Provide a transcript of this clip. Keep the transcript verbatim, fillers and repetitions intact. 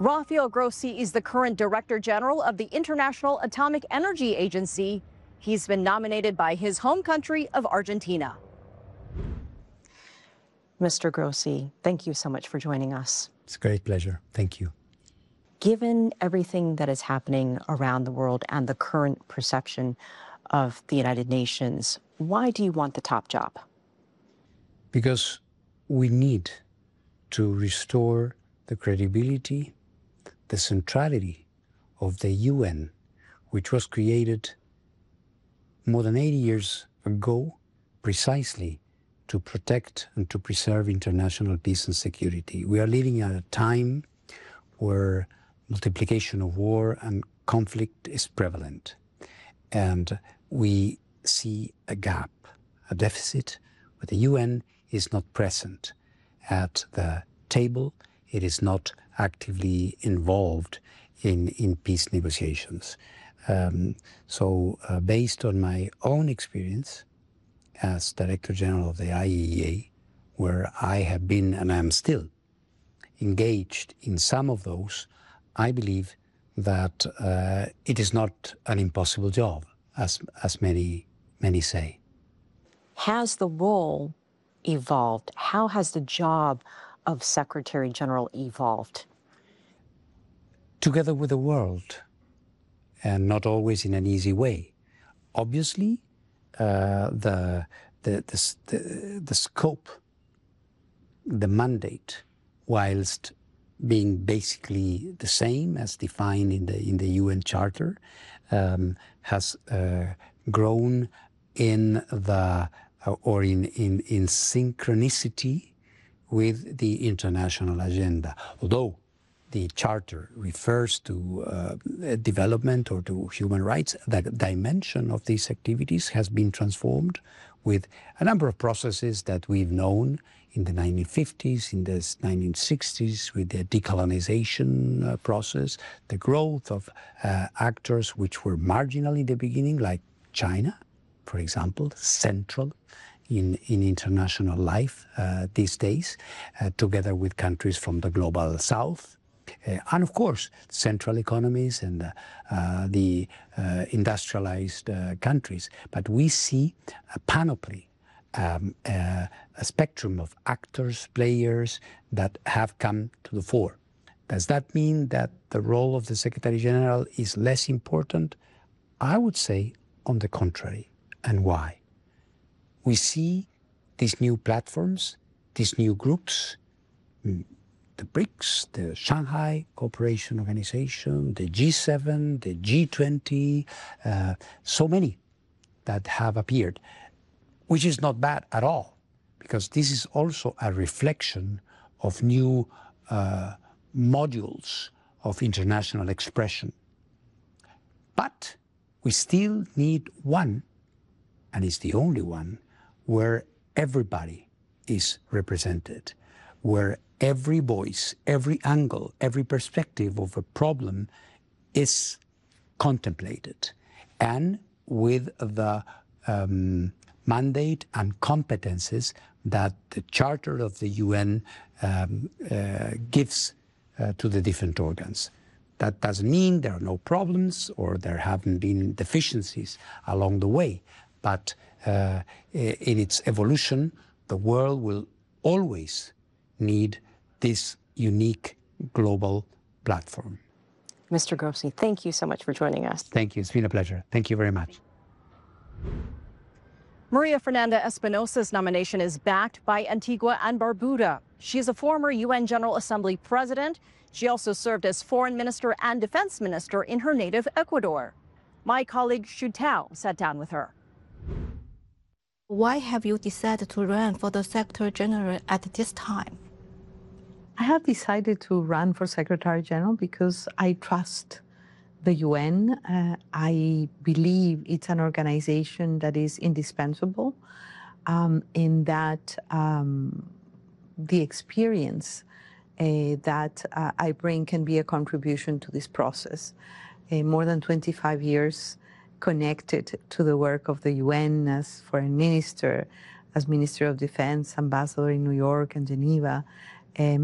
Rafael Grossi is the current Director General of the International Atomic Energy Agency. He's been nominated by his home country of Argentina. Mister Grossi, thank you so much for joining us. It's a great pleasure. Thank you. Given everything that is happening around the world and the current perception of the United Nations, why do you want the top job? Because we need to restore the credibility, the centrality of the U N, which was created more than eighty years ago precisely to protect and to preserve international peace and security. We are living at a time where multiplication of war and conflict is prevalent. And we see a gap, a deficit, where the U N is not present at the table. It is not actively involved in, in peace negotiations. Um, so uh, based on my own experience as Director General of the I A E A, where I have been and I am still engaged in some of those, I believe that uh, it is not an impossible job, as, as many, many say. Has the role evolved? How has the job of Secretary General evolved? Together with the world, and not always in an easy way. Obviously, uh, the, the, the, the, the scope, the mandate, whilst being basically the same as defined in the, in the U N Charter, um, has uh, grown in the, uh, or in, in, in synchronicity with the international agenda. Although the Charter refers to uh, development or to human rights, that dimension of these activities has been transformed with a number of processes that we've known in the nineteen fifties, in the nineteen sixties, with the decolonization uh, process, the growth of uh, actors which were marginal in the beginning, like China, for example, central in, in international life uh, these days, uh, together with countries from the global south. Uh, and of course, central economies and uh, uh, the uh, industrialized uh, countries. But we see a panoply, um, uh, a spectrum of actors, players that have come to the fore. Does that mean that the role of the Secretary General is less important? I would say on the contrary. And why? We see these new platforms, these new groups, the BRICS, the Shanghai Cooperation Organization, the G seven, the G twenty, uh, so many that have appeared, which is not bad at all, because this is also a reflection of new uh, modules of international expression. But we still need one, and it's the only one, where everybody is represented, where every voice, every angle, every perspective of a problem is contemplated, and with the um, mandate and competences that the Charter of the U N um, uh, gives uh, to the different organs. That doesn't mean there are no problems or there haven't been deficiencies along the way, but uh, in its evolution, the world will always need this unique global platform. Mister Grossi, thank you so much for joining us. Thank you. It's been a pleasure. Thank you very much. Maria Fernanda Espinosa's nomination is backed by Antigua and Barbuda. She is a former U N General Assembly president. She also served as foreign minister and defense minister in her native Ecuador. My colleague Xu Tao sat down with her. Why have you decided to run for the Secretary General at this time? I have decided to run for Secretary General because I trust the U N. Uh, I believe it's an organization that is indispensable um, in that um, the experience uh, that uh, I bring can be a contribution to this process. Uh, more than twenty-five years connected to the work of the U N as foreign minister, as Minister of Defense, ambassador in New York and Geneva,